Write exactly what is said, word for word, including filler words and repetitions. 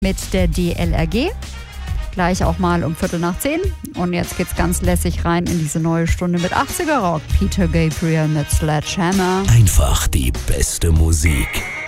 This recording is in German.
mit der D L R G. Gleich auch mal um Viertel nach zehn. Und jetzt geht's ganz lässig rein in diese neue Stunde mit achtziger Rock. Peter Gabriel mit Sledgehammer. Einfach die beste Musik.